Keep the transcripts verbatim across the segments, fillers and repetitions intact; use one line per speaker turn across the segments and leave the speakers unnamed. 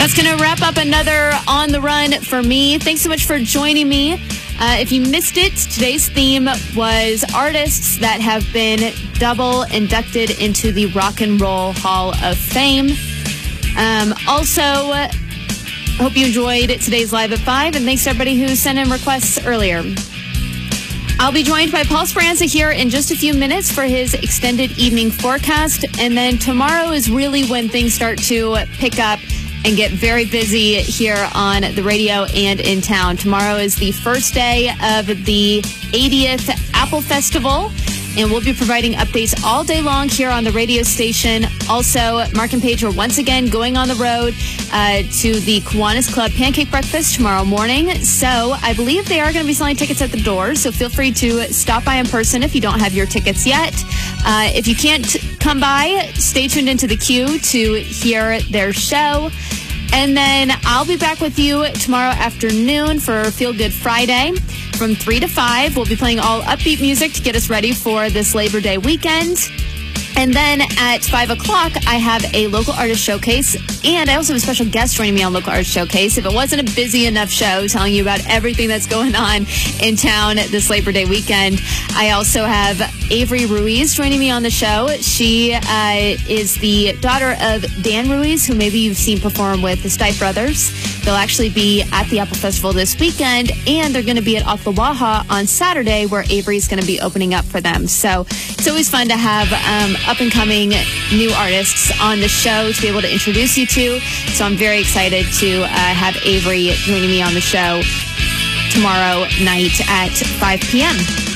That's going to wrap up another On the Run for me. Thanks so much for joining me. Uh, if you missed it, today's theme was artists that have been double inducted into the Rock and Roll Hall of Fame. Um, also, hope you enjoyed today's Live at five, and thanks to everybody who sent in requests earlier. I'll be joined by Paul Speranza here in just a few minutes for his extended evening forecast, and then tomorrow is really when things start to pick up and get very busy here on the radio and in town. Tomorrow is the first day of the eightieth Apple Festival, and we'll be providing updates all day long here on the radio station. Also, Mark and Paige are once again going on the road uh, to the Kiwanis Club Pancake Breakfast tomorrow morning. So I believe they are going to be selling tickets at the door, so feel free to stop by in person if you don't have your tickets yet. Uh, if you can't come by, stay tuned into the queue to hear their show. And then I'll be back with you tomorrow afternoon for Feel Good Friday from three to five. We'll be playing all upbeat music to get us ready for this Labor Day weekend. And then at five o'clock, I have a local artist showcase, and I also have a special guest joining me on Local Artist Showcase. If it wasn't a busy enough show telling you about everything that's going on in town this Labor Day weekend, I also have Avery Ruiz joining me on the show. She uh, is the daughter of Dan Ruiz, who maybe you've seen perform with the Stipe Brothers. They'll actually be at the Apple Festival this weekend, and they're going to be at Ocklawaha on Saturday, where Avery's going to be opening up for them. So it's always fun to have um, up-and-coming new artists on the show to be able to introduce you to. So I'm very excited to uh, have Avery joining me on the show tomorrow night at five p.m.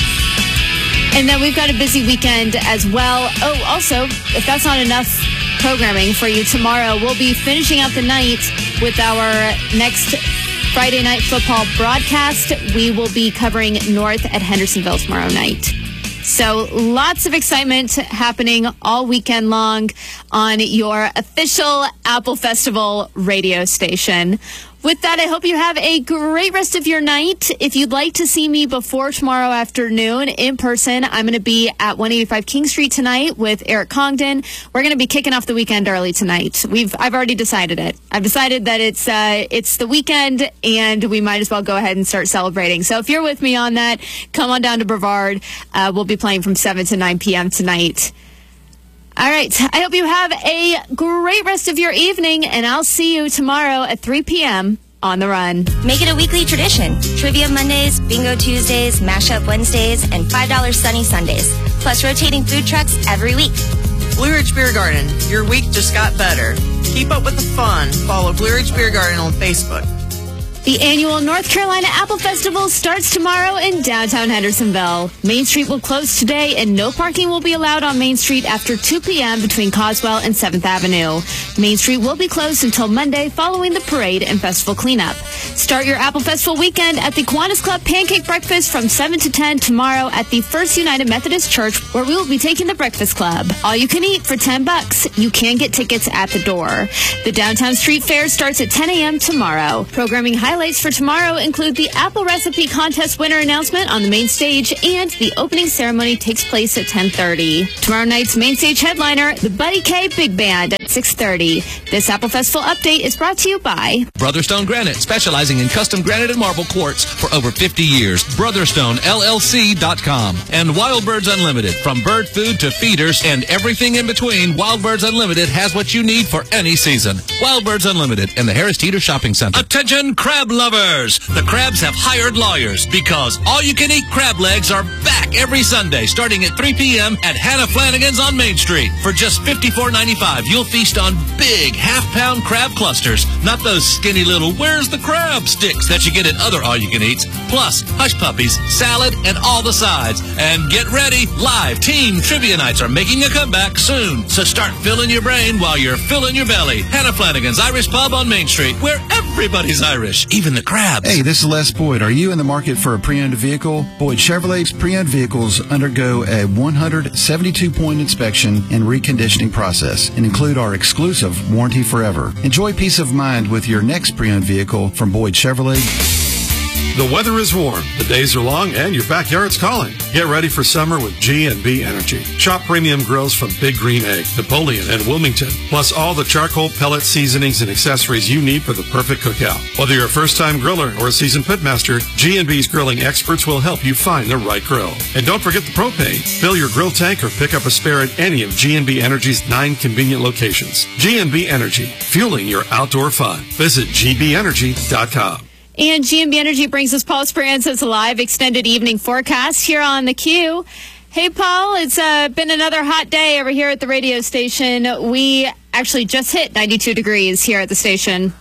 And then we've got a busy weekend as well. Oh, also, if that's not enough programming for you tomorrow, we'll be finishing out the night with our next Friday Night Football broadcast. We will be covering North at Hendersonville tomorrow night. So lots of excitement happening all weekend long on your official Apple Festival radio station. With that, I hope you have a great rest of your night. If you'd like to see me before tomorrow afternoon in person, I'm going to be at one eighty-five King Street tonight with Eric Congdon. We're going to be kicking off the weekend early tonight. We've I've already decided it. I've decided that it's uh, it's the weekend, and we might as well go ahead and start celebrating. So if you're with me on that, come on down to Brevard. Uh, we'll be playing from seven to nine p.m. tonight. All right. I hope you have a great rest of your evening, and I'll see you tomorrow at three p.m. on The Run.
Make it a weekly tradition. Trivia Mondays, Bingo Tuesdays, Mashup Wednesdays, and five dollars Sunny Sundays. Plus rotating food trucks every week.
Blue Ridge Beer Garden. Your week just got better. Keep up with the fun. Follow Blue Ridge Beer Garden on Facebook.
The annual North Carolina Apple Festival starts tomorrow in downtown Hendersonville. Main Street will close today, and no parking will be allowed on Main Street after two p.m. between Coswell and seventh Avenue. Main Street will be closed until Monday following the parade and festival cleanup. Start your Apple Festival weekend at the Kiwanis Club Pancake Breakfast from seven to ten tomorrow at the First United Methodist Church, where we will be taking the Breakfast Club. All you can eat for ten bucks. You can get tickets at the door. The Downtown Street Fair starts at ten a.m. tomorrow. Programming highlights for tomorrow include the Apple Recipe Contest winner announcement on the main stage, and the opening ceremony takes place at ten thirty. Tomorrow night's main stage headliner, the Buddy K Big Band at six thirty. This Apple Festival update is brought to you by
Brotherstone Granite, specializing in custom granite and marble quartz for over fifty years. Brotherstone L L C dot com. And Wild Birds Unlimited. From bird food to feeders and everything in between, Wild Birds Unlimited has what you need for any season. Wild Birds Unlimited in the Harris Teeter Shopping Center. Attention, crab lovers! The Crabs have hired lawyers because all-you-can-eat crab legs are back every Sunday starting at three p.m. at Hannah Flanagan's on Main Street. For just fifty-four ninety-five, you'll feast on big half-pound crab clusters, not those skinny little where's the crab sticks that you get at other all-you-can-eats. Plus, hush puppies, salad, and all the sides. And get ready, live team trivia nights are making a comeback soon. So start filling your brain while you're filling your belly. Hannah Flanagan's Irish Pub on Main Street, where everybody's Irish, even the crabs.
Hey, this is Les Boyd. Are you in the market for a pre-owned vehicle? Boyd Chevrolet's pre-owned vehicles undergo a one hundred seventy-two point inspection and reconditioning process and include our exclusive Warranty Forever. Enjoy peace of mind with your next pre-owned vehicle from Boyd Chevrolet.
The weather is warm, the days are long, and your backyard's calling. Get ready for summer with G and B Energy. Shop premium grills from Big Green Egg, Napoleon, and Wilmington, plus all the charcoal, pellet, seasonings, and accessories you need for the perfect cookout. Whether you're a first-time griller or a seasoned pitmaster, G and B's grilling experts will help you find the right grill. And don't forget the propane. Fill your grill tank or pick up a spare at any of G and B Energy's nine convenient locations. G and B Energy, fueling your outdoor fun. Visit G B energy dot com.
And G and B Energy brings us Paul Speranza's live extended evening forecast here on the Q. Hey, Paul, it's uh, been another hot day over here at the radio station. We actually just hit ninety-two degrees here at the station.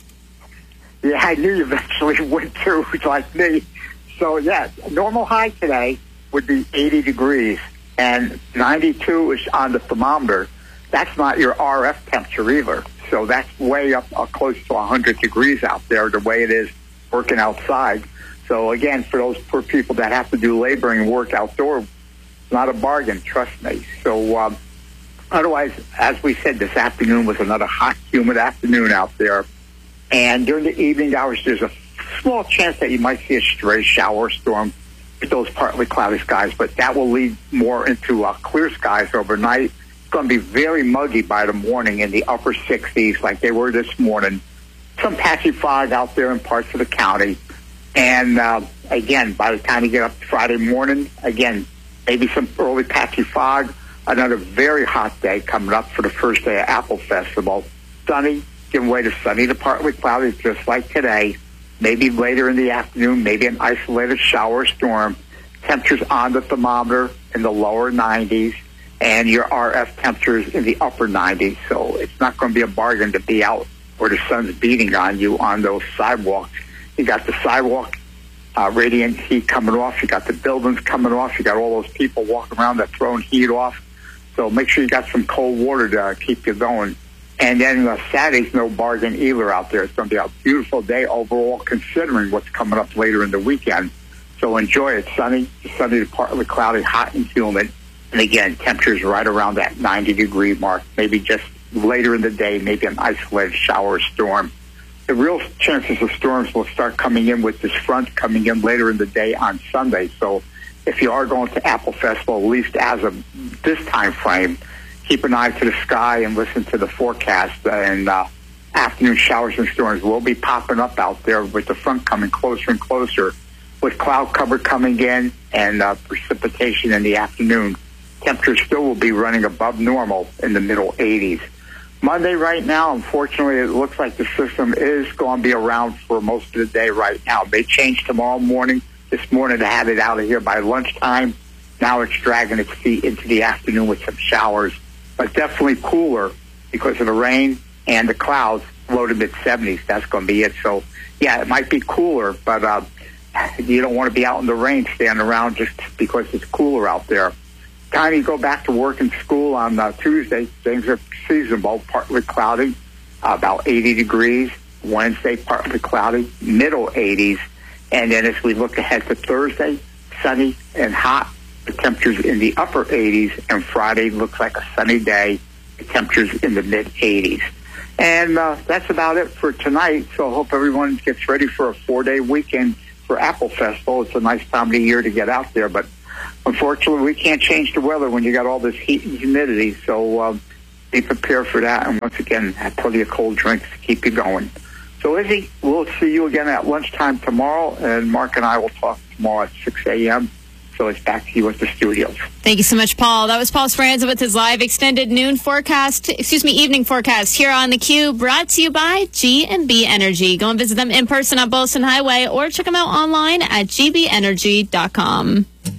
Yeah, I knew you eventually went through like me. So, yeah, normal high today would be eighty degrees, and ninety-two is on the thermometer. That's not your R F temperature either. So that's way up uh, close to one hundred degrees out there, the way it is working outside. So again, for those poor people that have to do laboring work outdoors, not a bargain, trust me. So um, otherwise, as we said, this afternoon was another hot, humid afternoon out there. And during the evening hours, there's a small chance that you might see a stray shower storm with those partly cloudy skies, but that will lead more into uh, clear skies overnight. It's going to be very muggy by the morning in the upper sixties like they were this morning. Some patchy fog out there in parts of the county. And, uh, again, by the time you get up Friday morning, again, maybe some early patchy fog. Another very hot day coming up for the first day of Apple Festival. Sunny, giving way to sunny to partly cloudy, just like today. Maybe later in the afternoon, maybe an isolated shower storm. Temperatures on the thermometer in the lower nineties. And your R F temperatures in the upper nineties. So it's not going to be a bargain to be out where the sun's beating on you on those sidewalks. You got the sidewalk uh, radiant heat coming off. You got the buildings coming off. You got all those people walking around that throwing heat off. So make sure you got some cold water to uh, keep you going. And then uh, Saturday's no bargain either out there. It's going to be a beautiful day overall, considering what's coming up later in the weekend. So enjoy it. Sunny, sunny to partly cloudy, hot and humid. And again, temperatures right around that ninety degree mark, maybe just later in the day, maybe an isolated shower or storm. The real chances of storms will start coming in with this front coming in later in the day on Sunday. So if you are going to Apple Festival, at least as of this time frame, keep an eye to the sky and listen to the forecast. And uh, afternoon showers and storms will be popping up out there with the front coming closer and closer, with cloud cover coming in and uh, precipitation in the afternoon. Temperatures still will be running above normal in the middle eighties. Monday right now, unfortunately, it looks like the system is going to be around for most of the day right now. They changed tomorrow morning. This morning to have it out of here by lunchtime. Now it's dragging its feet into the afternoon with some showers, but definitely cooler because of the rain and the clouds, low to mid seventies. That's going to be it. So, yeah, it might be cooler, but uh, you don't want to be out in the rain standing around just because it's cooler out there. Time you go back to work and school on uh, Tuesday, things are seasonable, partly cloudy, uh, about eighty degrees. Wednesday, partly cloudy, middle eighties. And then as we look ahead to Thursday, sunny and hot, the temperatures in the upper eighties. And Friday looks like a sunny day, the temperatures in the mid eighties. And uh, that's about it for tonight. So I hope everyone gets ready for a four-day weekend for Apple Festival. It's a nice time of the year to get out there, but unfortunately, we can't change the weather when you got all this heat and humidity, so uh, be prepared for that. And once again, have plenty of cold drinks to keep you going. So, Izzy, we'll see you again at lunchtime tomorrow, and Mark and I will talk tomorrow at six a.m., so it's back to you at the studios.
Thank you so much, Paul. That was Paul Speranza with his live extended noon forecast, excuse me, evening forecast here on the Q, brought to you by G and B Energy. Go and visit them in person on Bolson Highway or check them out online at g b energy dot com.